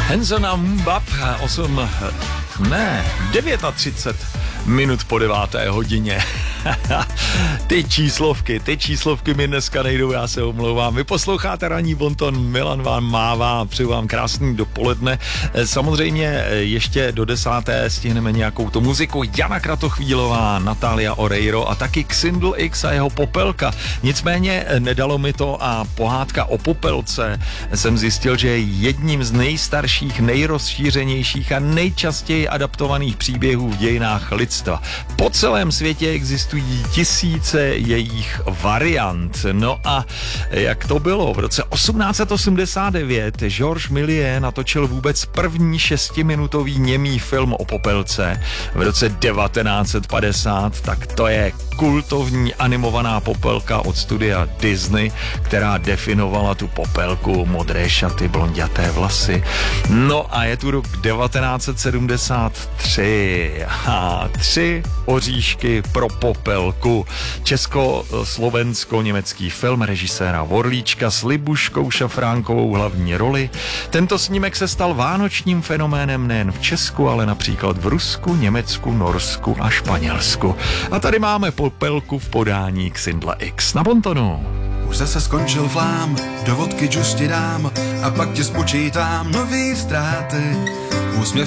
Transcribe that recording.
Hanson a Mbap, 39 minut po 9. hodině. Ty číslovky mi dneska nejdou, já se omlouvám. Vy posloucháte Ranní bonton, Milan vám mává, přeju vám krásný dopoledne. Samozřejmě ještě do 10. stihneme nějakou tu muziku. Jana Kratochvílová, Natália Oreiro a taky Xindl X a jeho Popelka. Nicméně nedalo mi to a pohádka o Popelce jsem zjistil, že je jedním z nejstarších, nejrozšířenějších a nejčastěji adaptovaných příběhů v dějinách lidstva. Po celém světě existují tisíce jejich variant. No a jak to bylo? V roce 1889 Georges Méliès natočil vůbec první 6minutový němý film o Popelce. V roce 1950 tak to je kultovní animovaná Popelka od studia Disney, která definovala tu Popelku, modré šaty, blonďaté vlasy. No a je tu rok 1973. 3 oříšky pro Popelku. Česko-slovensko-německý film režiséra Vorlíčka s Libuškou Šafránkovou hlavní roli. Tento snímek se stal vánočním fenoménem nejen v Česku, ale například v Rusku, Německu, Norsku a Španělsku. A tady máme Popelku v podání Xindla X na bontonu. Už zase skončil flám, do vodky džus ti dám a pak ti spočítám nový ztráty. Úsměv